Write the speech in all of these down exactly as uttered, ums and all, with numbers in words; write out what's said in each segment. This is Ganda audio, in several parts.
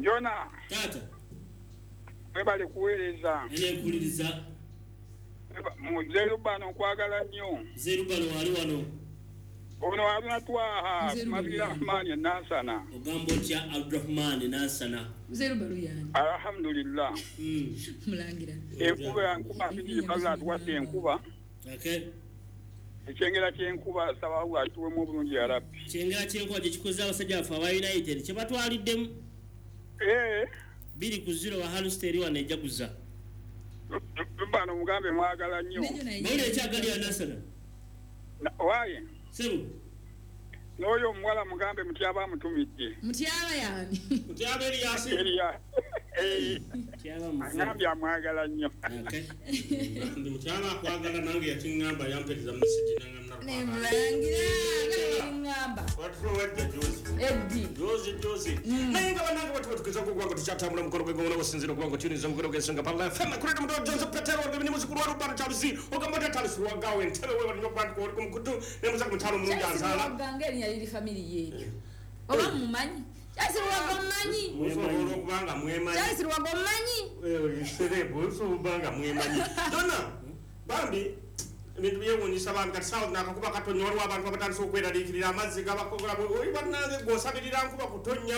Njona. Tata. Webale kuweleza. Ene kuliriza. Muzeru bano kwagala nnyo. Zeru bano wali wano. Ono abina twaha Abdurrahman Nasana. Ogambo kya Abdurrahman Nasana. Zeru balo yani. Alhamdulillah. Mm. Mulangira. Enkuba nkuba fiti fagala twate enkuba. Okay. Ekyengera kyenkuba sababu atuwe mu bulungi ya Rabbi. Kyengera kyenkuba gikoza abasajja afa aba United kye batwaliddemu. Eh. Biri ku zero wa Halsteri wanejja kuza. Bano mugambe mwagala nnyo. Bale ekyagali ya Nasana. Waye. Seru. Noyo mwala mugambe mutyaba mutumidde. Mutyaba yani. Mutyaba eri yasi. Eri ya. Eh. Mutyaba mufu. Ngambi amwagala nnyo. Okay. Ndi mutyaba kwagala nange yakingamba yampetiza message nangamba. Ne mulangira ngamba. What what the Jozi. Eddi. Jozi Jozi. Nainga bananga watu watukiza ku gwango tuchatambula mukoro gwe ngona wasinzira gwango tuni zangiro gesenga pala fema kureta mudo Johnson Petero ngabini muzikuru wa rubara chabuzi ogamata talisu wa gawe ntele wewe ni mukwandu ko kumkutu ne muzaka mutalo mulungi anzala. Ngangeni yali family yetu. Oba mumanyi. Jasi wagomanyi. Muso kubanga mwemanyi. Jasi wagomanyi. Wewe serebo so kubanga mwemanyi. Dona bambi Mintu yewe ni sabana kati south na kakuba katonya wali abantu abatandise okwera likirira amazzi gabakola oyi banange gosabirira nkuba kutonya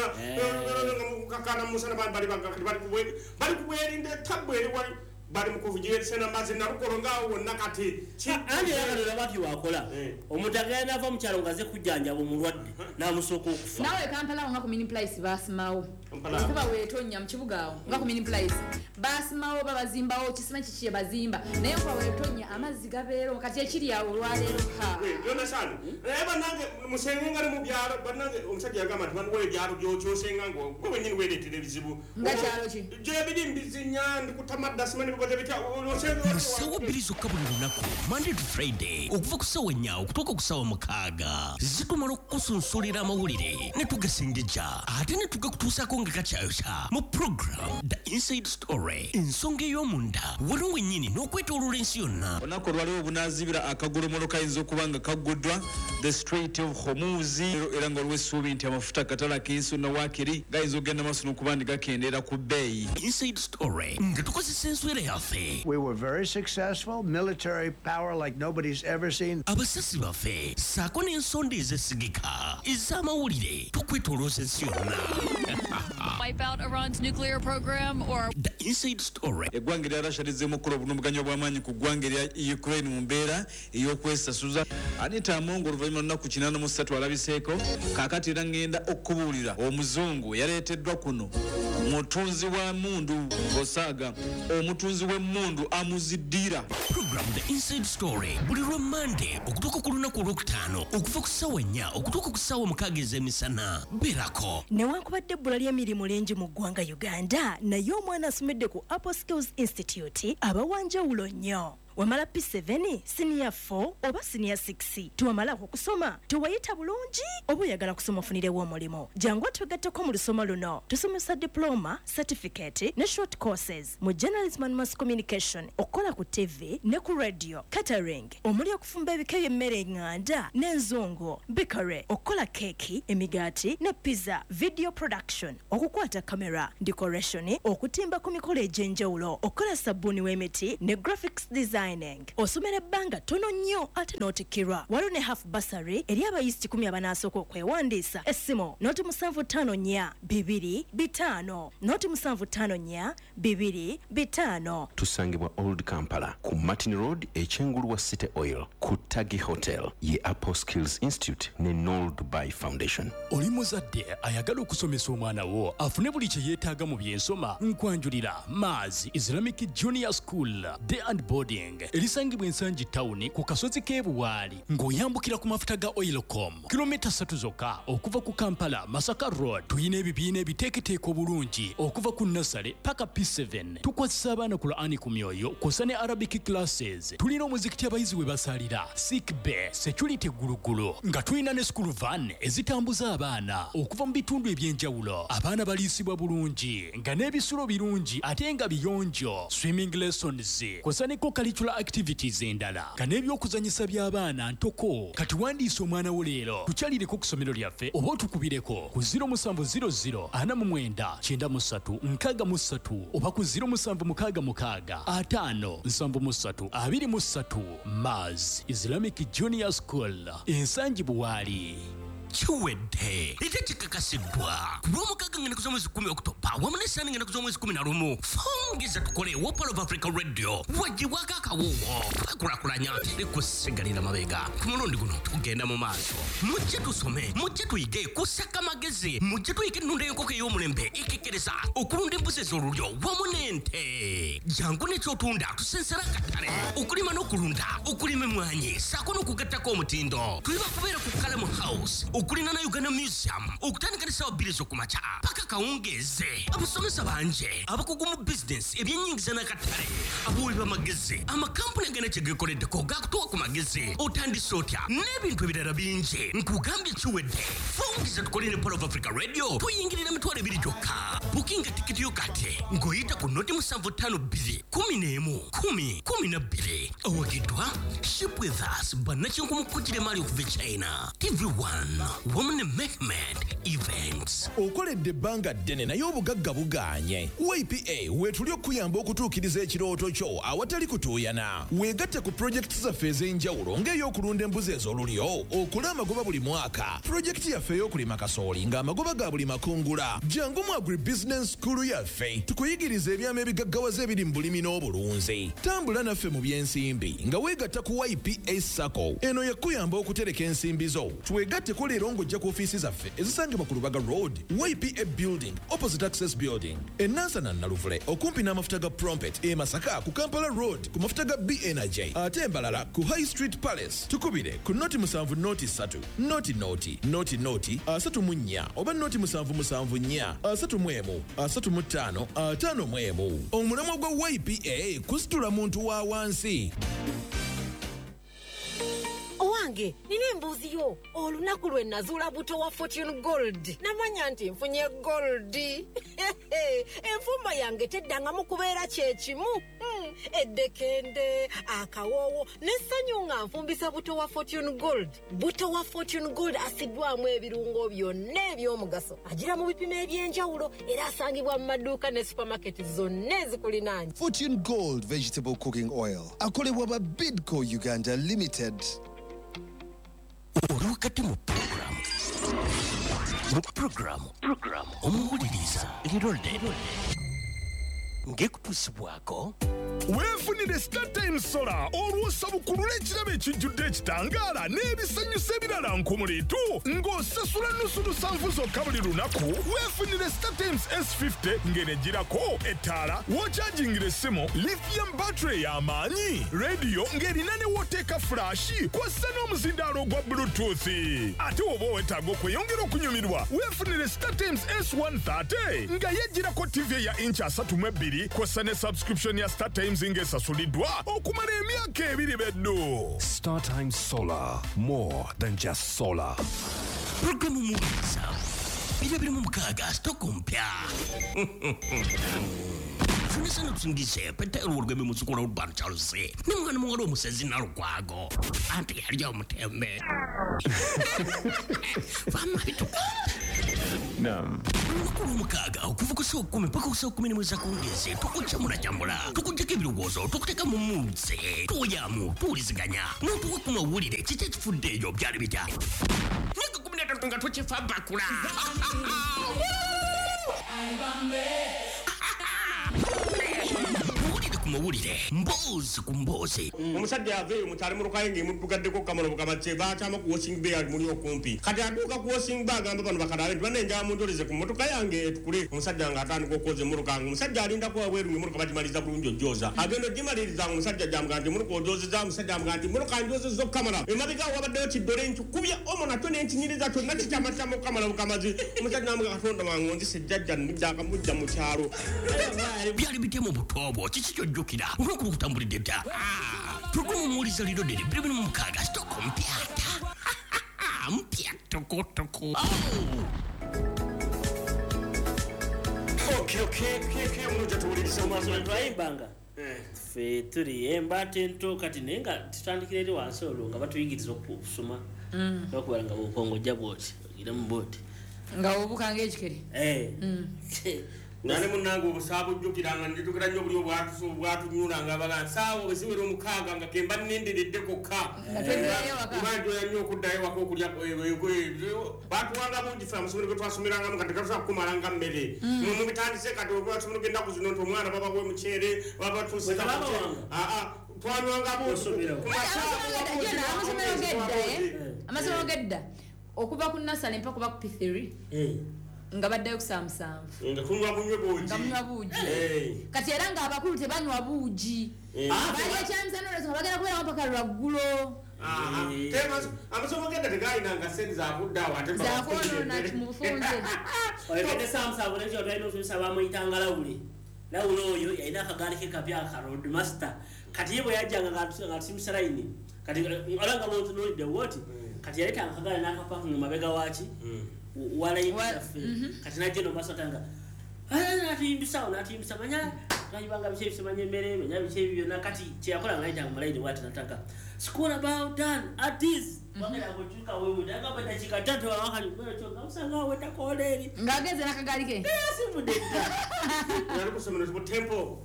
kakana musana bali bali bali bali kubwerinde tabweri wali bali mukuvujira sena amazzi na rukoro ngawo wonna kati andi yakalira bati wakola omutagenda ava mukyalo ngaze kujjanja bomulwadde na musoko okufa nawe Kampala nga ku mini place basimawo kuba wetonya mu kibuga awo nga ku mini place basimawo babazimbawo kisima kikiye bazimba naye kwa wetonya amazzi gabeero kati ekiri awo lwaleero ha yona sana eh banange musenga ali mu byalo banange omusajja yagamba nti banwe byalo byocho senga ngo gwe nyini wede televizibu ngakyalo ki je bidi mbizinya ndikutamadda simani bibote bitya Sawa bilizo kabuli lunako Monday to Friday okuva ku sawa nya okutoka ku sawa mukaaga zitumalo kusunsulira amawulire ne tugasingija ate ne tugakutuusako nga kakyayosha mu program The Inside Story ensonga ey'omunda waliwo wennyini n'okwetooloola ensi yonna olunaku olwaliwo obunaazibira akagolomolo kayinza okuba nga kaguddwa the Strait of Hormuz era nga waliwo essuubi nti amafuta katala k'ensi n'owakiri gayinza okugenda maaso n'okuba nti gakendeera ku bbeeyi Inside Story nga tukozesa enswera yaffe. We were very successful, military power like nobody's ever seen. Abasasi baffe saako n'ensonda ezesigika ez'amawulire tukwetolooza ensi yonna. Wipe out Iran's nuclear program or The Inside Story. eggwanga erya Russia lizzemu okukola obulumbaganyi obw'amaanyi ku ggwanga erya Ukraine mu mbeera ey'okwesasuza. Anita Amongo oluvannyuma lunaku kinaana mu ssatu alabiseeko kaakati era ngenda okubuulira omuzungu yaleeteddwa kuno mutunzi wa mundu ng'osaaga omutunzi w'emmundu amuziddira. Program The Inside Story buli lwa Monday okutuuka ku lunaku olwokutaano okuva ku ssaawa nnya okutuuka ku ssaawa mukaaga ez'emisana beerako. Newankubadde ebbula ly'emirimu lingi mu ggwanga Uganda naye omwana asomedde ku Apple Skills Institute abawanjawulo nnyo. Wamala P seven, Senior four oba Senior six tuwamalako kusoma tuwayita bulungi oba oyagala kusoma ofunirewo omulimo jangu tugatteko mu lusoma luno tusomesa diploma, certificate ne short courses mu journalism and mass communication okukola ku T V ne ku radio, catering omuli okufumba ebika by'emmere enganda n'enzungu, bakery okukola keeki, emigaati ne pizza, video production okukwata kamera, decoration okutimba ku mikolo egy'enjawulo okukola sabbuuni w'emiti ne graphics design. Osomera ebbanga tono nnyo ate n'otikirwa waliwo ne half bursary eri abayizi kikumi abanaasooka okwewandiisa essimu noti musanvu ttaano nnya bibiri bitaano noti musanvu ttaano nnya bibiri bitaano. Tusangibwa Old Kampala ku Martin Road ekyengulu wa City Oil ku Tagi Hotel ye Apple Skills Institute ne Noel Dubai Foundation. Oli muzadde ayagala okusomesa omwana wo afune buli kye yeetaaga mu byensoma nkwanjulira Maz Islamic Junior School Day and Boarding elisangibwa ensangi tawuni ku kasozi k'ebuwaali ng'oyambukira ku mafuta ga Oilcom kilomita ssatu zokka okuva ku Kampala Masaka Road. Tuyina ebibiina ebiteeketeeka obulungi okuva ku nasale paka P seven tukwasisa abaana ku Qur'ani ku myoyo kw'ossa ne Arabic classes. Tulina omuzikiti abayizi we basalira sick bay security gulugulu nga tulina ne school van ezitambuza abaana okuva mu bitundu ebyenjawulo. Abaana baliisibwa bulungi nga n'ebisulo birungi ate nga biyonjo. Swimming lessons kw'ossa ne co-curricular extra activities endala kana ebyokuzanyisa by'abaana ntoko kati wandiisa omwana wo leero tukyalireko ku ssomero lyaffe oba otukubireko ku zero seven zero zero ana mu mwenda kyenda mu ssatu nkaaga mu ssatu oba ku zero seven mukaaga mukaaga ataano nsanvu mu ssatu abiri mu ssatu. Maz Islamic Junior School ensangi buwaali chiwedde ite chikakasidwa kulwomukaaga ngene kuza mwezi kumi Oktoba wamu n'essaani ngene kuza mwezi kumi na lumu fungiza tukole wa Pearl of Africa Radio wagibwako akawuwo twakulakulanya likusigalira mabega ku mulundi guno tugenda mu maaso mujje tusome mujje tuyige kusaka magezi mujje tuyige ennunda y'enkoko ey'omulembe ekekereza okulunda embuzi ez'olulyo wamu n'ente jangu n'ekyotunda tusensera akatale okulima n'okulunda okulima emmwanyi saako n'okugattako omutindo tuliba kubeera ku Kalemu House okulina na Uganda Museum okutandika n'essaawa bbiri z'okumakya paka kawungeeze abasomesa banje abakugu mu business ebyennyingiza n'akatale abawi b'amagezi amakampuni agenda kye geekoleddeko gaakutuwa ku magezi otandise otya n'ebintu ebirala bingi nkugambye kiwedde fungiza tukole ne Pearl of Africa Radio tuyingirira emitwalo ebiri gyokka bukinga tikiti yo kati ng'oyita ku noti musanvu ttaano bbiri kumi n'emu kumi kumi na bbiri owagiddwa ship with us bannakinku mu kujjira emaali okuva e China T V one Woman Mehmet Events. Okoledde ebbanga ddene naye obugagga bugaanye. Y P A weetuli okuyamba okutuukiriza ekirooto kyo awatali kutuuyana. Weegatte ku pulojekiti zaffe ez'enjawulo ng'ey'okulunda embuzi ez'olulyo okole amagoba buli mwaka. Pulojekiti yaffe ey'okulima kasooli ng'amagoba ga buli makungula. Jangu mu agribusiness school yaffe tukuyigiriza ebyama ebigaggawaza ebiri mu bulimi n'obulunzi. Tambula naffe mu by'ensimbi nga weegatta ku Y P A Sacco. Eno yakuyamba okutereka ensimbi zo. Twegatte ko leero ng'ojja ku ofiisi zaffe ezisangibwa ku Lubaga Road, Y P A Building, opposite Access Building. E Nansana Naluvule okumpi n'amafuta ga Prompet e Masaka ku Kampala Road ku mafuta ga B Energy. Ate embalala ku High Street Palace. Tukubire ku noti musanvu noti ssatu, noti noti, noti noti, asatu mu nnya oba noti musanvu musanvu nnya, asatu mu emu, asatu mu ttaano, ataano mu emu. Omulamwa gwa Y P A kusitula muntu wa wansi. Owange, nina embuzi yo olunaku lwe nazuula buto wa Fortune Gold namanya nti nfunye gold. Enfumba yange teddangamu kubeera kyekimu. Hmm. Eddekende akawoowo n'essanyu nga nfumbisa buto wa Fortune Gold. Buto wa Fortune Gold asiddwamu ebirungo byonna eby'omugaso agira mu bipimo eby'enjawulo era asangibwa mu maduuka ne supermarket zonna ezikulinaanye. Fortune Gold Vegetable Cooking Oil akolebwa ba Bidco Uganda Limited. Olukati mu programu mu programu programu omuwuliriza lirodde ngekutusibwako weefunire StarTimes Solar olw'osabukulula ekirabo ekijjudde ekitangaala n'ebisanyusa ebirala nkumuliitu ng'osasula nusu lusanvu zokka buli lunaku. Weefunire StarTimes S fifty ng'enegirako ettaala w'okyajingira essimu lithium battery y'amaanyi rediyo ng'erina ne wooteeka fulashi kw'ossa n'omuzindaalo ogwa bluetooth. Ate oba owetaaga okweyongera okunyumirwa weefunire StarTimes S one thirty nga yejjirako T V ya inch asatu mu ebbiri kw'ossa ne subscription ya StarTimes ng'esasuliddwa okumala emyaka ebiri beddu. StarTimes Solar, more than just solar. Programu muliza bira biri mu mukaaga stoko mpya funisana tusingise petero olugeme musukola olubano kyaluse ne mwana mungalo omusezi nalukwago anti yalya omutembe vama bituka Naam. Olukulu mukaaga okuva ku ssaawa kkumi paka ku ssaawa kkumi n'emu ez'akawungeezi tukukyamulajambula tukuggyako ebirowoozo tukuteeka mu muze tuoyamu tuwuliziganya n'otuwa ku mawulire kiki ekifudde eyo byali bitya myaka kkumi na ttatu nga tukifa bakula mawulire ku mawulire mboozi ku mboozi. Omusajja aveeyo mukyali mu lukaye ng'emuddugaddeko kamalo bukamakye baakyama ku washing bay ali muli okumpi kati atuuka ku washing bay agamba bano bakalaale tibanenjala munjoleze ku mmotoka yange etukule omusajja ng'atandika okwoza emmotoka nga omusajja alindako wabweru ng'emmotoka bagimaliza bulungi ojjooza agenda ogimaliriza nga omusajja gyamugamba nti emmotoka ojoozeza omusajja amugamba nti emmotoka njoozezza okukamala emabega wabaddeyo kiddole nkikubya omo natyo n'enkinyiriza kyonna kikyamakyama okukamala bukamazi omusajja namugamba katonda wange onzise jjajja nnijja akamujja mu kyalo byali bitya mu buto obwo kiki kyojjukira olwokuba okutambulidde dda tugumuwuliza liro ddene bbiri mu mukaaga sitoko mpyata mpya tokotoko okay okay okay okay munoja tuwuliriza omwazo twayimbanga fe turi embate nto kati nenga tutandikire wansi olwo nga batuyigiriza okusoma bakubala nga bukongojja bwoti gira mu boti nga obukanga ekikere eh nane munango obusabu jukiranga nditukira nnyo buli obwatu obwatunyulanga abagala saawo bwesiwera omukaaga nga kemba nindiridde kokka banjo yanyo okuddayo wako okulya batuwanga bungi fe amasomero ge twasomerangamu kati gatusobola kukumalanga mmere mubitandise kati obwasomero gennaku zino nti omwana babawe muceere babatuuse twanywanga amasomero gedda okuva ku nasale mpaka kuba ku p three nga baddayo kusamusanvu nga kunywa bunywe buugi nga munywa buugi kati era nga abakulu tebanywa buugi bali ekyamisano leso nga bagenda kubeerawo mpaka lwaggulo amasomo genda tegalinanga sente zakuddawo ate zakwonona mu bufunze oyogedde samusanvu nekyo twalina otusomesa bamuyitanga lawule lawule oyo yalina akagaali ke kapya aka road master kati ye bwe yajjanga ngatusimisa layini kati olanga lwotunulidde woti kati yaleetanga akagaali n'akapaka mu mabega waki walayibisaffe kati najje nomasotanga natiyimbisa natiyimbisa manya nayibanga biki ebisemanya emmere manya biki ebyo byonna kati kyeyakola ngayitanga mulayini bwati nataka school about done at this bagenda kutuuka wewe agamba dakika ttatu awakalimuekyo usanga awetakola eri ng'ageze n'akagaali ke simudedda yali kusomero mu temple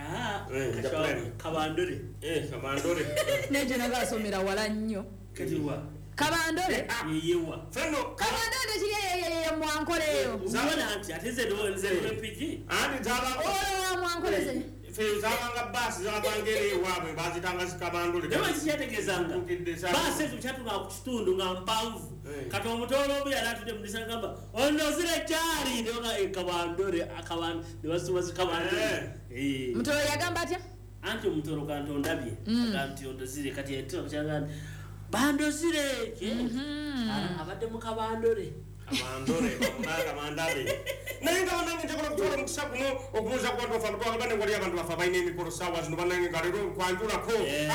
kabandole kabandole nejo nagasomera wala nnyo katiwa kabandole yeyewa feno kabandole kiri mwankoleyo zabona anti ateze do nze mpiji ani zaba oyo mwankoleze fe zabanga basi zabangere wabwe bazitanga zikabandole dema kiyategezanga basi ezo kyatuka ku kitundu nga mpanvu kato omutolo obu yalatude mudisa ngamba ono zire kyali ndoga ekabandole akaband nebasuma zikabandole eh mutolo yagamba atya anti omutolo kanto ndabye kanti ondozire kati etiro kyaganda bandozire abadde mu kabandole kabandole bambaga mandabe nenga banange njakola kutola mukisa kuno okubuuza ku bantu bafa kutwala bane wali abantu bafa balina emikolo sawa zino banange nga leero kwanjulako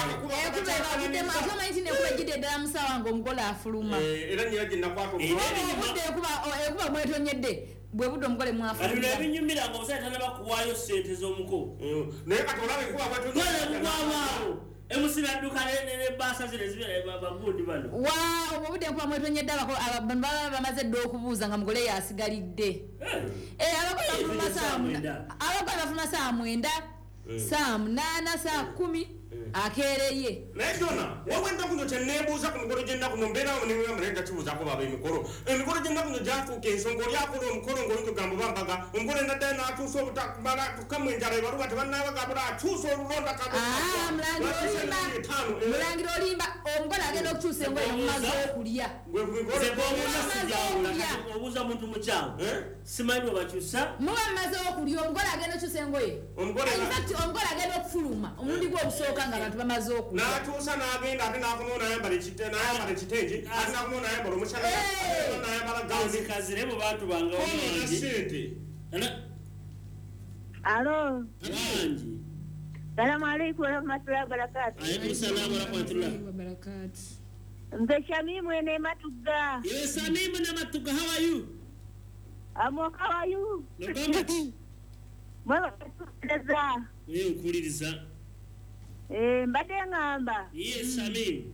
akubaakubaitine ddala musawa nga omugole afuluma era nyira gye nakwata ekuba mwetonyedde bwe budde omugole mwafuluma ebinyumira nga omusajja tanabakuwaayo sente z'omuko naye kati olabe kuba bwetonyedde emusira duka ne basa zile zile bagundi bano wa obudde nkuba mwetonyedde abantu baba bamaze dde okubuuza nga mugole yasigalidde eh abakola bafuluma saa abakola bafuluma saa mwenda saa munaana saa kumi akereye naye jona wawenda kuno kyeneebuuza ku mikolo gyenna kuno mbeerawo nemwama naye takibuuzaako baba emikolo emikolo gyenna kuno gyafuuka ensonga oli akola omukolo ng'oyinza ogamba bambaga omukolo endaddayo n'atuusa obutamala tukamu enjala ebaluga tebannaabagabula atuusa olulonda mulangira olimba omugole agenda okukyusa engoye mumaze okulya obuuza muntu mukyamu simanyi webakyusa muba mumaze okulya omugole agenda okukyusa engoye omugole agenda okufuluma omulundi gw'obusooka nga abantu bamaze okulya n'atuusa n'agenda ate n'akomawo n'ayambala ekitengi ate n'akomawo n'ayambala omukyala n'ayambala gawuni kazire mu bantu bange sente alo bangi salamu alaikum warahmatullahi wabarakatuh alaikum salam warahmatullahi wabarakatuh mbe Shamimu ene Matuga yes Shamimu na Matuga how are you I'm okay how are you mwewe kutegereza wewe nkuliriza eh mbadde ngamba yes Shamimu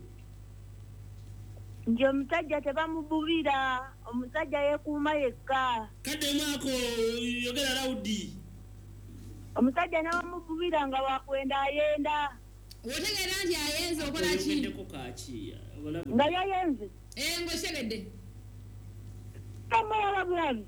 nje omusajja tebamububira omusajja yekuuma yekka kadde mwako yogera laudi omusajja n'abamububira nga wakwenda ayenda otegeera nti ayenze okola ki nga yayenze ngo segedde kamala bulabi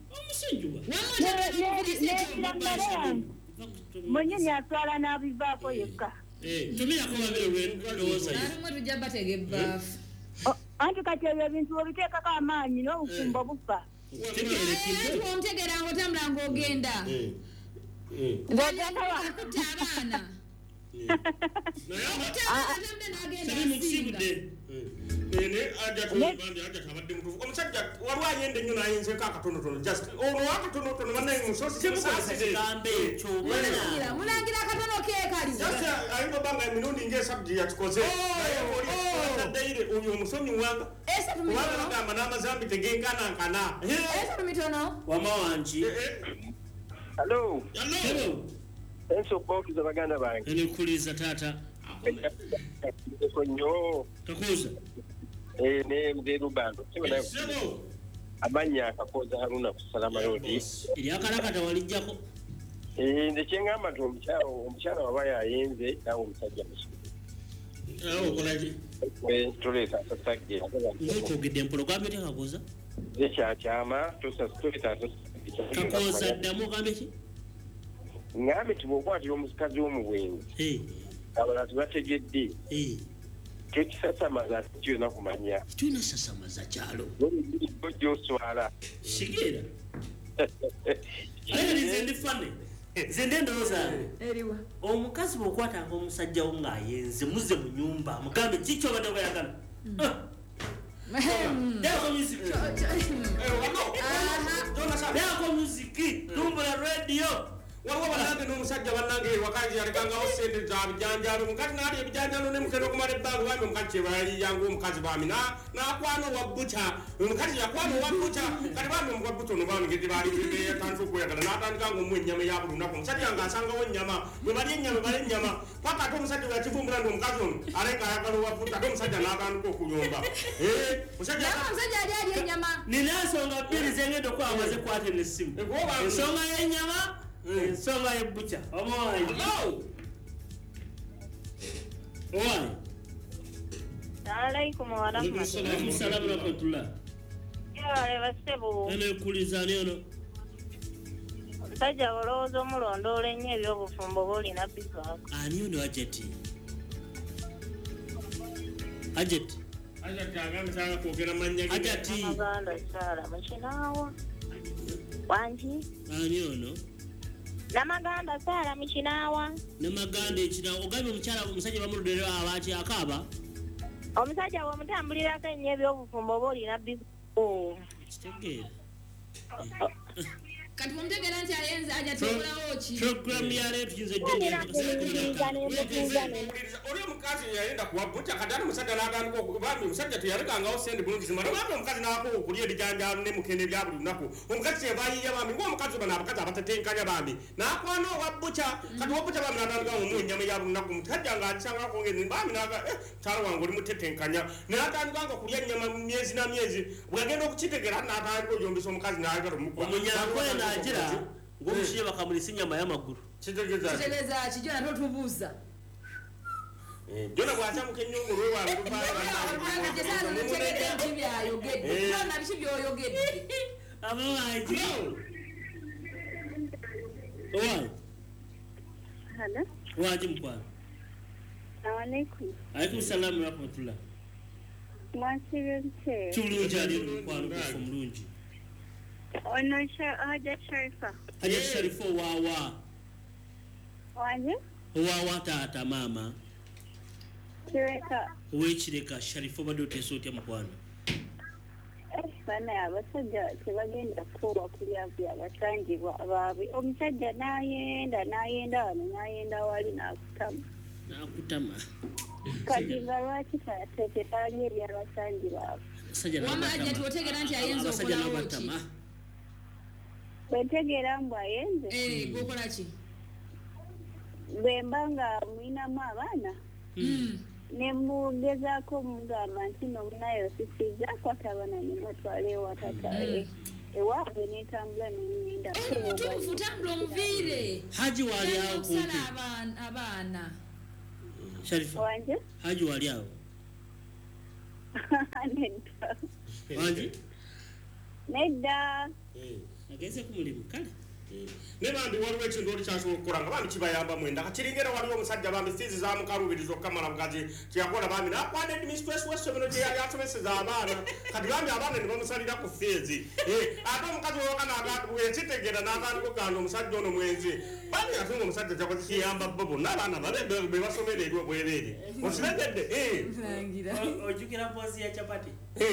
mwenyini atwala n'abivaako yekka tumirako babiri lwendowooza tujja batega ebbaafu anti kati ebyo ebintu obiteekako amaanyi n'obufumbo bufa omutegeera ng'otambula ng'ogenda ng'ogenda wa abaana nene ajja tubandi ajja tabadde mutufu omusajja waliwo ayenda ennyo n'ayenzeko akatonotono just ono akatonotono banaye musosi mulangira akatono keekali ayinza obanga emirundi ngaesatu gye yakikoze nayeolitaddeire oyo omusonyi wanga kubanga bagamba n'amazambi tegenkanankana esatu mitono wama wangi Hello. Hello. Enso bokiza baganda bange. Enikuliza tata. Konyo. Kakuza. Eh ne mde rubando. Kibona. Abanya akakoza haruna kusalama yodi. Ili akalakata walijjako. Eh ndichenga amatu omukyalo omukyalo wabaya ayenze nawo omusajja musu. Eh okolaje. Eh tuleka tasagge. Ngokogedde mpologame tekakoza. Echa chama tusa tuleka kakoza ddamu gambe ki? Ngambe tibokwatira omusikazi w'omuwenzi. Eh. Abantu bategedde. Eh. Tekisasamaza kyona kumanya. Tuna sasamaza kyalo. Bojjo swala. Shigera. Ayo nizende fane. Zende ndoza. Eriwa. Omukazi bokwata ng'omusajja wo ng'ayenze muze mu nyumba mugambe kiki obadde oyagala. Deko music. Eh wano. Aha. Dona sa. Deko music. Tumbula radio. Waliwo banange n'omusajja bannange wakazi yalekangawo ssente za bijanjalo mukati n'ali ebijanjalo ne mukene okumala ebbanga bambi omukazi kyebayali yangu omukazi bami n'akwana owa buca omukazi yakwana owa buca kati bambi omuwa buca ono bami ngeri baali yatandika okweyagala n'atandika ng'omuwa ennyama eya buli lunaku omusajja yange asangawo ennyama bwe bali ennyama bali ennyama paka ate omusajja bwe yakivumbula nti omukazi ono aleka ayagala owa buca ate omusajja n'atandika okuyomba omusajja ali ali ennyama nina ensonga bbiri zengenda okuba amaze kwata n'essimu ensonga y'ennyama ensonga y'ebbuca omwoyo owayi alaikum warahmatullahi salamu rahmatullah yale basebo ene kulizani ono omusajja olowooza omulondoola ennyo ebyobufumbo bwolina bizaako ani ono ajeti ajeti ajeti agamutanga kwogera mannya ajeti amaganda sala mukinaawa wangi ani ono namaganda sala mukinaawa namaganda ekinawa ogambye omukyala omusajja bamuludderewo abaaki akaaba omusajja bw'omutambulirako ennyo ebyobufumbo oba olina bizaako kitegeera kati bwomutegeera nti ayenze aja tebulawo ki program yaleero tuyinza oli omukazi yayenda kuwa buca kati ate omusajja n'agandika bambi omusajja teyalekangawo sente bulungi zimala bambi omukazi n'akooka okulya ebijanjalo ne mukene bya buli lunaku omukazi kyebayiya bambi ng'omukazi bano abakazi abatetenkanya bambi n'akwana owa buca kati owa buca bambi n'atandika ng'omuwa ennyama eya buli lunaku omusajja ng'akisangako ngezi bambi n'aga kyalo wange oli mutetenkanya n'atandika nga okulya ennyama myezi na myezi bwagenda okukitegeera ate n'atandika oyombesa omukazi n'ayagala omukuba omunyakwena agira ng'omushiye bakamulisa ennyama y'amagulu kitegeeza kijona totubuuza jona bw'acamuka ennyungu lwewange lupaalategedde nti byayogedde byonna biki by'oyogedde abawaagi owayi waagi mukwano alaikum alaikum salamu rahmatullah mwasibente tulungi ali mukwano gufu omulungi ono haja sharifa haja sharifa owawa wanje owawa taata maama kireka owekireka sharifa obadde oteesa otya mukwano bana abasajja tebagenda kuwa kulya byabasangibwa baabwe omusajja n'ayenda n'ayenda wano n'ayenda wali n'akutama n'akutama kati nga lwaki tetalya ebyabasangibwa abo wamajja twotegeera nti ayenza okolawo ki bwentegeera mbu ayenze gwokola ki bwe mba nga mwinamu abaana ne mugezaako mugamba nti nomunayo sisizaako ate abaana nemutwala ewa tatae ewaabwe netambula nemwenda mutuufu tambula omuviire haji wali awo kumpi abaana sharifa wanje haji wali awo nedda wanje nedda ageze ku mulimu kale ne bambi waliwo ekintu oli kyasobola okukola nga bambi kibayamba mwenda kakiringera waliwo omusajja bambi fiizi zamukalubiriza okukamala mukazi kyeyakola bambi nakwana administration w'essomero gye yali asomeseza abaana kati bambi abaana ne bamusalira ku fiizi ate omukazi wekitegeera n'atandika okugamba omusajja ono mwenzi bambi ate nga omusajja kyakoze kiyamba bo bonna abaana be basomera eri obwereere okiregedde ojjukira poozi ya capati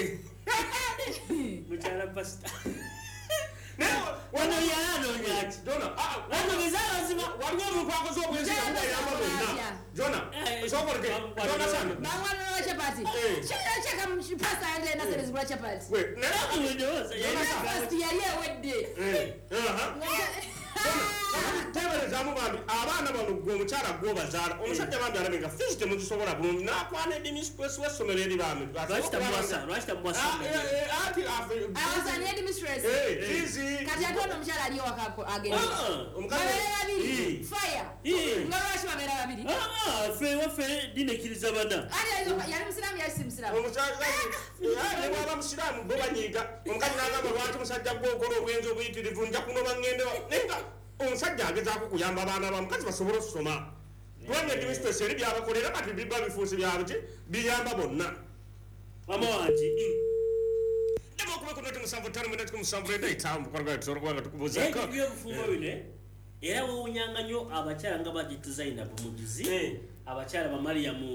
mukyala pasita wano yalanoonyaki jona wano gezalazima waliwo omuntu akoze obwenzi yamuyamba bonna jona sokoleke jona sana bawalala chapati chaka mchipasa ande na series kwa chapati we nera kudoza yana fast yali ewedde aha tebereza Nagamu bambi abaana bano gwe omukyala gwe bazaala omusajja bambi alabe nga fees temuzisobola bulungi n'akwana edimistress w'essomero eri bambi lwaki tamuwasa lwaki tamuwasa ati awasani edimistress kati ate ono omukyala ali ewaka agenda babeera babiri fire nga lwaki babeera babiri ffe waffe dinekkiriza bana yali musiraamu yali si musiraamu ne bwaba musiraamu bo banyiiga omukazi n'agamba lwaki musajja gwokola obwenzi obuyitirivu nja kunoba ngende nenga omusajja agezaako kuyamba abaana bamukazi basobole okusoma lwanya edimistress eri byabakolera kati biba bifuusi byabo ki biyamba bonna mama wangi ndema okuba kunoti musanvu ttaano mwenda musanvu lenda etambu kwanga tukubuzako byobufumbo bine era wewunyanga nnyo abakyala nga bagituzaina bumugizi abakyala bamaliyamu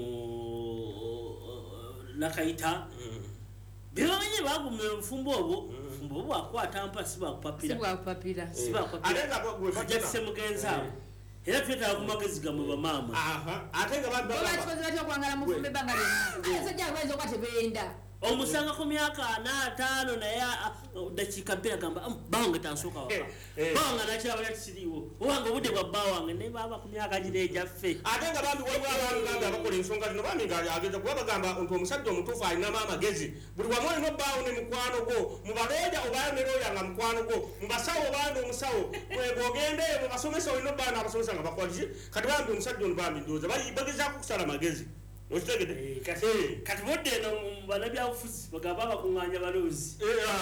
nakayita bibamenye bagumira obufumbo obwo obufumbo obwo bwakwata mpa si bwakupapira si bwakupapira semugenzi awo era twetala ku magezi gamwe bamaama ate nga bakikoze batya okwangala mufumbo ebbanga lyonna abasajja bayinza okuba tebeenda omusanga ku myaka ana ataano naye dakiika bbiri agamba bawange tansooka waka bawange nakiraba lya kisiriiwo owange obudde bwa bba wange naye baba ku myaka gino egyaffe ate nga bambi waliwo abantu bambi abakola ensonga zino bambi nga ageza kuba bagamba nti omusajja omutuufu alinamu amagezi buli wamu olina obbaawo ne mukwano gwo mubalooja obayo ne looya nga mukwano gwo mubasawo obanda omusawo ogende mubasomesa olina obbaawo n'abasomesa nga bakola ki kati bambi omusajja ono bambi ndowooza bagezaako okusala amagezi okitegede kati bodde eno banabyabufuzi bagamba bakuŋŋaanya baloozi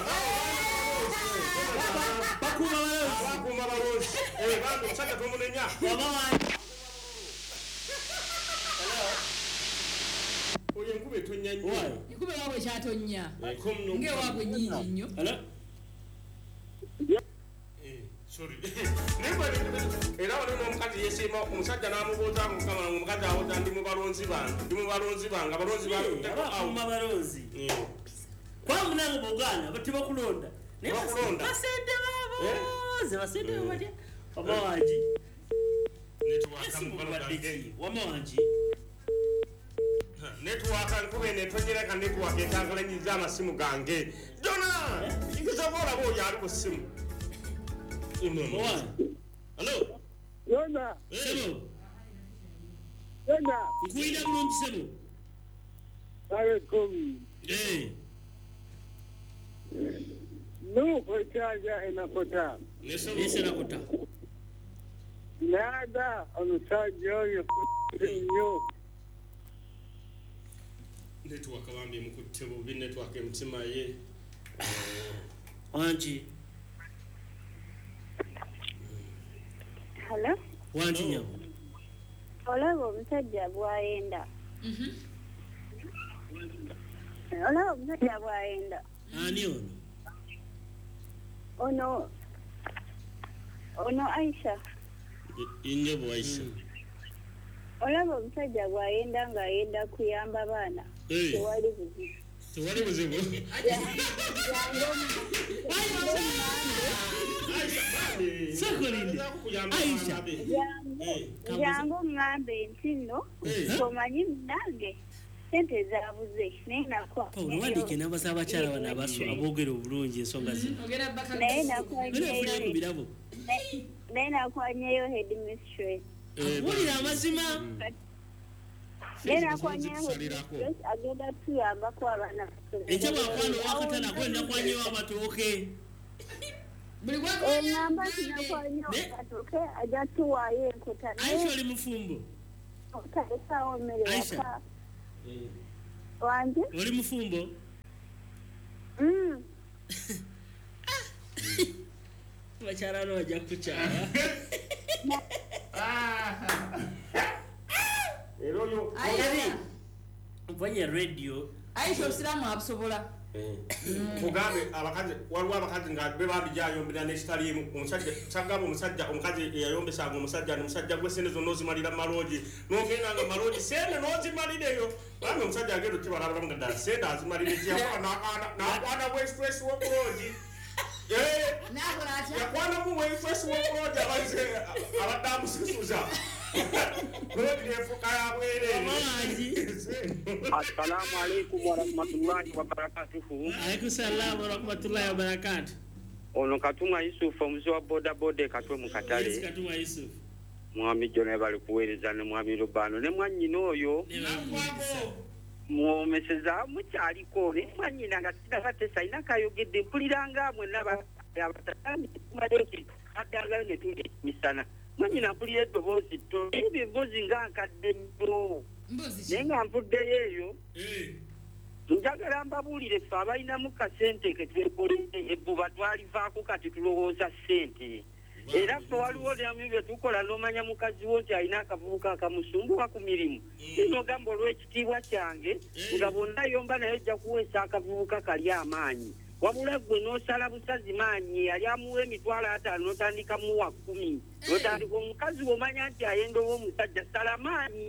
bakuuma baloozi bakuuma baloozi bambi omusajja tomunenya oyo enkuba etonnya nnyo enkuba ewaabwe ekyatonnya ngaewaabwe nnyingi nnyo era waliwo n'omukazi yeesiima omusajja n'amubuuza mukama omukazi awoza ndi mu balonzi bange ndi mu balonzi bange abalonzi bakuuma balonzi kwamu nange bogaana tebakulonda basente baabo ze basente bo batya wama wangi wama wangi netwaka nkuba eno etonyereka netwaka etangalanyiza amasimu gange jona ikisoba olaba oyo ali ku ssimu Hello. Yona. Sebo. Yona. Nkuida bulungi sebo. Alaikum. Eh. No kuchaja inakota. Nese nakota. Nada omusajja oyo nnyo. Network bambi mukutte bubi network emutima ye. Wangi. Hello? Wangi nyo. Olaba omusajja bwayenda. Mhm. Olaba omusajja bwayenda. Ani ono? Ono ono Aisha. Inye bo Aisha. Olaba omusajja bwayenda ng'ayenda kuyamba abaana. Tewali buzibu. Tewali buzibu. Aisha. Jangu ngambe nti nno omanyi munange sente zaabuze naye nakwa olwadike n'abasa abakyala bano abaso aboogera obulungi ensonga zino naye nakwanyeyo naye nakwanyeyo headmistress wulira amazima naye nakwanyeyo headmistress agenda tuyambako abaana enkya bwakwana owakatana akwenda kwanyeyo amatooke engamba tinakwanyeyo amatooke ajja tuwaayo enkota Aisha oli mufumbo otalekawo mmere waka wange oli mufumbo bakyala no bajja kukyala era oyo mpanya radio Aisha osiramu abusobola mugambe abakazi waliwo abakazi nga be babijayombera n'ekitaliimu omusajja kyagamba omusajja omukazi eyayombesanga omusajja nomusajja gwe sente zonna ozimalira maloogi nogenda nga maloogi sente n'ozimalireyo bambe omusajja agenda okibalabulamu nga ddala sente azimalire kiyakola nakwana bwesitwesi w'okuloogi yakwanamu bwesitwesi w'okuloogi abaze abadde amusisuza kuloogi nefuka yabwereere Assalamu alaikum warahmatullahi wabarakatuhu. Alaikum salam warahmatullahi wabarakatuh. Ono Katumwa Yusuf omuzi wa boda boda katwe mu Katale. Yes, Katumwa Yusuf. mwami Jona bali kuweereza ne mwami Lubano ne mwannyina oyo mwomeseza mukyaliko ne mwannyina nga sidakatesa ina kayogedde mpuliranga mwenna abaadanga ne tuli misana mwannyina mpulira eddoboozi tto ebyo emboozi nga nkadde nnyo naye nga nvuddeyo eyo njagala mbabuulire ffe abalinamu kasente ke twekoledde ebbuba twalivaako kati tulowooza ssente era ffe waliwo namyu bye tukola n'omanya mukazi wo nti alina akavubuka akamusumbuwa ku mirimu inogamba olw'ekitiibwa kyange nga bonna yomba naye ojja kuweesa akavubuka kali amaanyi wabula gwe n'osala busazi maanyi yali amuwa emitwalo ataano n'otandika muwa kkumi n'otandika omukazi womanya nti ayenda owa omusajja sala maanyi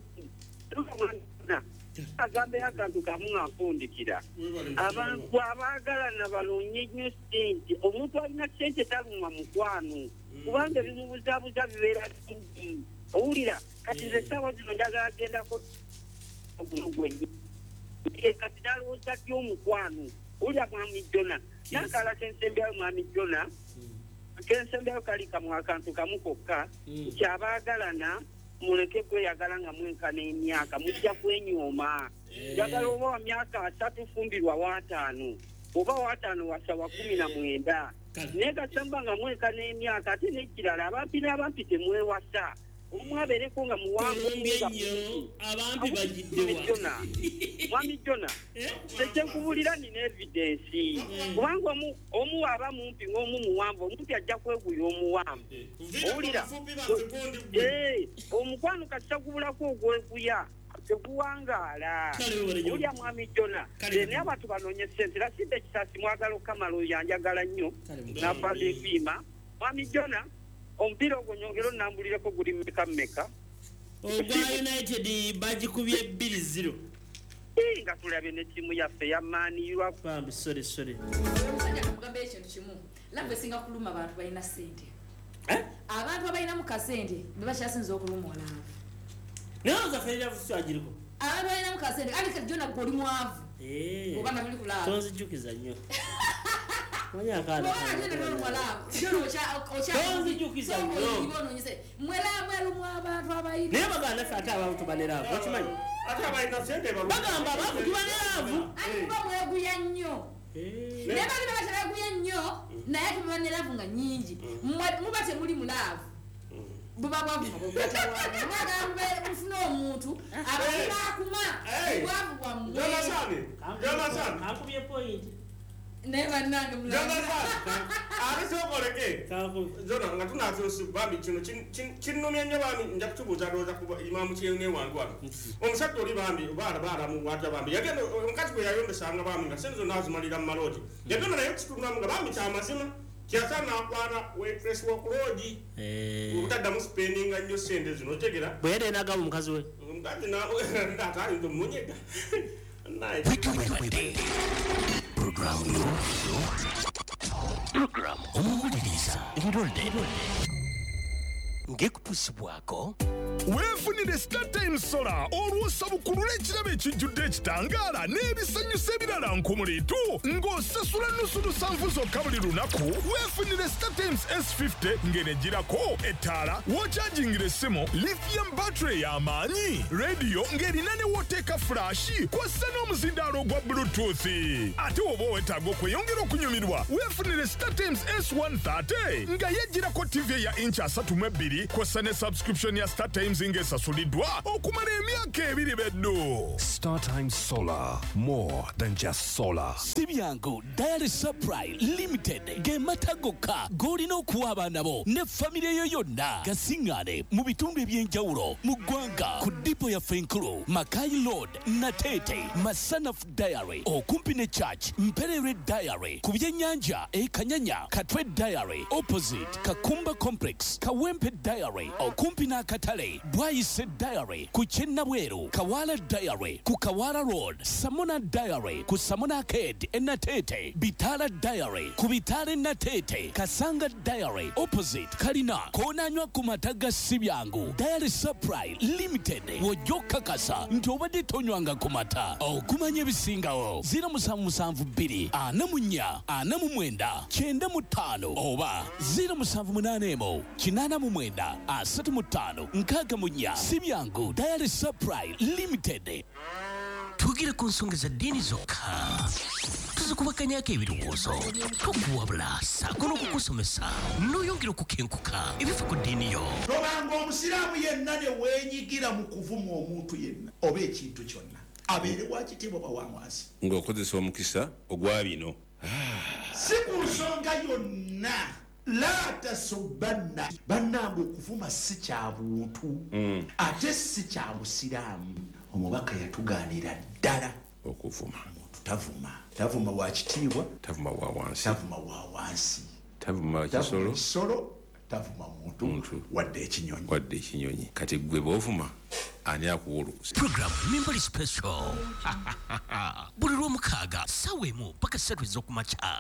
agambeyo akantu kamu nga nfundikira abantu abaagalana banoonye nnyo ssente omuntu alina ssente talumwa mukwano kubanga ebimubuzaabuza bibeera bingi owulira kati ze essaawa zino njagala gendako gwenye kati nalowooza ty omukwano owulira mwami Jona nankala kensembyayo mwami Jona kensembyayo kali kamu akantu kamu kokka kyabaagalana muleke kweyagala nga mwenkana emyaka mujja kwenyooma njagala oba wa myaka asatu fumbirwa wataano oba wataano wasawa kumi na mwenda naye gasamba nga mwenkana emyaka ate n'ekirala abampi n'abampi temwewasa omu abeereko nga muwanvu abampi bagiddewa mwami Jona tekyenkubulira nina evidensi kubanga omu aba mumpi ng'omu muwanvu omumpi ajja kweguya omuwanvu owulira omukwano kasitagubulako ogweguya teguwangaala owulya mwami Jona naye abantu banoonye ssente lasidde ekisasi mwagala okukamala oyo anjagala nnyo n'afanda epiima mwami Jona omupiira ogwo nyongera onambulireko guli mmeka mmeka ogwa United bagikubye bbiri zero nga tulabye ne ttiimu yaffe yamaanirwa bambi sore sore mugambe ekintu kimu labwe singa kuluma abantu balina ssente abantu abalinamu kasente be bakyasinza okuluma olaavu naye ozaferera buswagiriko abantu balinamu kasente ali kati Jona gwe oli mwavu oba nabuli kulaavu tonzijukiza nnyo naye baganda naffe ate abamu tubaneraavu okimanyi bagamba abamu tubaneraavu kuba mweguya nnyo naye bali babatalaguya nnyo naye tubaneraavu nga nyingi muba temuli mulaavu buba bwavumufuna omuntu abalina akuma obwavu bwammwe point naye bannange abisokoleke Jona nga tunatyosi bambi kino kinnumya nnyo bambi nja kukibuuza ndowooza kuba imaamu kyene wange wano omusajja oli bambi baala baalamu wata bambi yagenda omukazi gwe yayombesanga bambi nga sente zonna azimalira mu maloogi yagenda naye kitundamu nga bambi kyamazima kyasa naakwana wetresi wokuloogi obutaddamu spendinga nnyo sente zino otegera bwe yadenagamu omukazi we omukazi atayinza omunyega Programu Program omuliriza ebirolde ngekutusibwako weefunire StarTime Solar olw'osabukulu l'ekirabo ekijjudde ekitangaala n'ebisanyusa ebirala nkumuliitu ng'osasula nnusu lusanvu zokka buli lunaku weefunire StarTimes S fifty ng'enegirako ettaala w'okyajingira essimu lithium battery y'amaanyi rediyo ng'erina ne wooteeka fulashi kw'ossa n'omuzindaalo ogwa bluetooth ate oba owetaaga okweyongera okunyumirwa weefunire StarTimes S one thirty nga yejjirako tv ya inch asatu mu ebbiri kw'ossa ne subscription ya StarTimes ng'esasuliddwa okumala emyaka ebiri beddu. StarTime Solar, more than just solar. Sibyango Diary Supply Limited gemata gokka golina okuwa abaana bo ne famire yo yonna gasingane mu bitundu ebyenjawulo mu ggwanga ku dipo ya Fenkulu Makai Road Natete Masanaf Diary okumpi ne Church Mperere Diary ku byennyanja e Kanyanya Katwe Diary opposite Kakumba Complex Kawempe Diary okumpi n'akatale Bwayise Diary ku Chenabweru, Kawala Diary ku Kawala Road, Samona Diary ku Samona Arcade Enatete, Bitala Diary ku Bitale Natete, Kasanga Diary opposite Kalina konanywa ku mataga Sibyangu. Diary Supply Limited wojoka kasa nti obadde tonywanga ku mata okumanya ebisingawo zero musanvu musanvu bbiri ana mu nnya ana mu mwenda kyenda mu ttaano oba zero musanvu munaana emu kinaana mu mwenda asatu mu ttaano nkaaga mu nnya Sibyangu Diary Supply Limited. Tugire ku nsonga za ddiini zokka tuzikubakanyako ebirowoozo tukuwabula saako n'okukusomesa n'oyongera okukenkuka ebifa ku ddiini yo. Lobanga omusiraamu yenna ne weenyigira mu kuvuma omuntu yenna oba ekintu kyonna abeere wakitiibwa oba wamwasi ng'okozesa omukisa ogwa bino si ku nsonga yonna la tasubbanna bannange okuvuma si kya buntu ate si kya busiraamu. Omubaka yatugaanira ddala okuvuma omuntu tavuma tavuma wa kitiibwa tavuma wa wansi tavuma wa wansi tavuma kisolo kisolo tavuma muntu wadde ekinyonyi wadde ekinyonyi. Kati gwe bw'ovuma ani akuwa olukusa. Program Membali Special buli lw'omukaaga ssaawa emu paka ssatu ez'okumakya.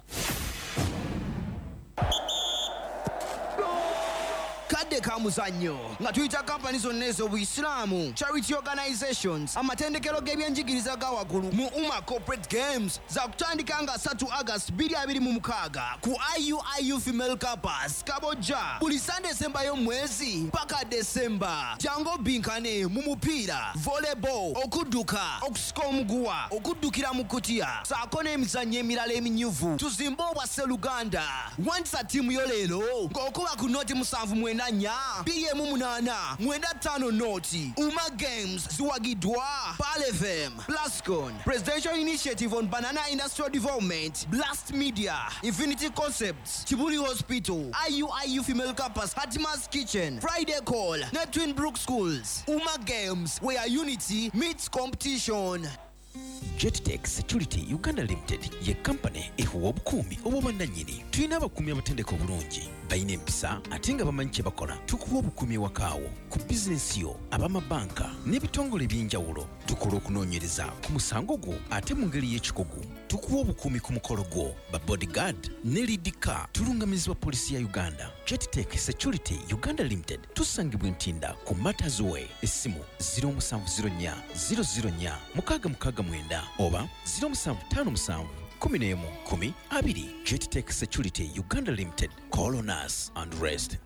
Kadde ka muzannyo nga tuyita kampani zonna ez'obuyisiraamu, charity organizations, amatendekero g'ebyenjigiriza ga waggulu mu Umma Corporate Games za kutandika nga three August bbiri abiri mu mukaaga ku I U I U Female Campus Kabojja buli Sunday esembayo mwezi paka December. Jango binkane mu mupiira, volleyball, okudduka, okusika omuguwa, okuddukira mu kutiya saako n'emizannyo emirala eminyuvu. Tuzimbe obwa Sseruganda. Wandisa ttiimu yo leero ng'okuba ku noti musanvu mwenda nnya bbiri emu munaana mwenda ttaano noti. Umma Games ziwagiddwa Pal F M, Plascon, Presidential Initiative on Banana Industrial Development, Blast Media, Infinity Concepts, Kibuli Hospital, I U I U Female Campus, Hatima's Kitchen, Friday Call, net Twin Brook Schools. Umma Games, where unity meets competition. Jettech Security Uganda Limited ye company ehuwa obukuumi obw'obwannannyini. Tulina abakuumi abatendeka obulungi balina empisa ate nga bamanyi kye bakola. Tukuwa obukuumi ewakaawo ku bizinensi yo, ab'amabanka n'ebitongole eby'enjawulo. Tukola okunoonyereza ku musango gwo ate mu ngeri y'ekikugu. Tukuwa obukuumi ku mukolo gwo ba bodyguard ne lead car. Tulungamizibwa poliisi ya Uganda. Jettech Security Uganda Limited tusangibwa Ntinda ku Matters Way. Essimu zero musanvu zero nnya zero zero nnya mukaaga mukaaga mwenda oba zero musanvu ttaano musanvu kumi n'emu kumi abiri. Jettech Security Uganda Limited. Call on us and rest.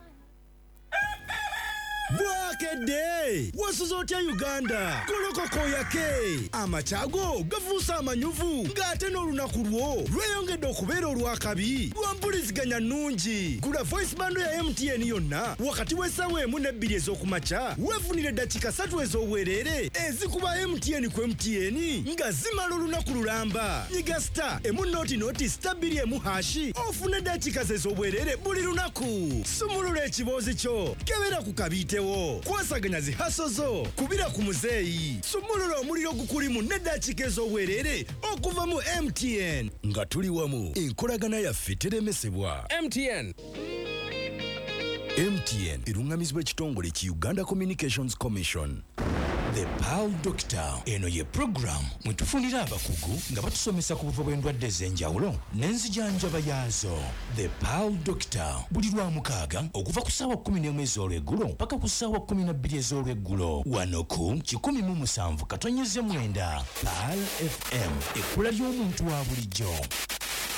Bwakedde wasuza otya Uganda kolokoko yake amachago gafuusa amanyuvu ng'ate n'olunaku lwo lweyongedde okubeera olwakabi lwampuliziganya nnungi. Gula voice bando ya M T N yonna wakati w'essaawa emu n'ebbiri ez'okumakya weefunire eddakiika ssatu ez'obwereere ezikuba M T N ku M T N nga zimala olunaku lulamba. Nyiga star emu nooti nooti star bbiri emu hashi ofune eddakiika ze ez'obwereere buli lunaku. Sumulula ekiboozi kyo kebera ku kabiite kwasaganya zihaso zo kubira ku muzeeyi. Sumulula omuliro gukulimu n'eddakiika ez'obwereere okuva mu M T N nga tuli wamu enkolagana yaffe teremesebwa. M T N M T N erungamizibwa ekitongole ki Uganda Communications Commission. The Pal Doctor eno ye program mwetufunira abakugu nga batusomesa ku buva bw'endwadde ez'enjawulo n'enzijanjaba yaazo. The Pal Doctor buli lwa mukaaga okuva ku ssaawa kumi n'emu ez'olweggulo paka ku ssaawa kumi na bbiri ez'olweggulo wano ku kikumi mu musanvu katonyeze mwenda Pal F M ekkula ly'omuntu wa bulijjo.